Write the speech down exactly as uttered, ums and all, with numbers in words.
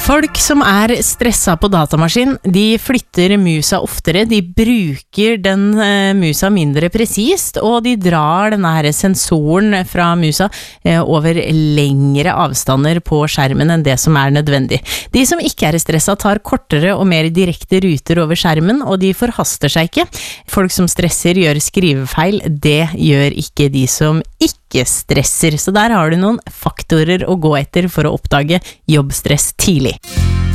Folk som er stressa på datamaskin, de flytter musa oftere, de bruker den uh, musa mindre presist, og de drar denne her sensoren fra musa uh, over lengre avstander på skjermen enn det som er nødvendig. De som ikke er stressa tar kortere og mer direkte ruter over skjermen, og de forhaster seg ikke. Folk som stresser gjør skrivefeil, det gjør ikke de som ikke stresser. Så der har du noen faktorer å gå etter for å oppdage jobbstress tidlig.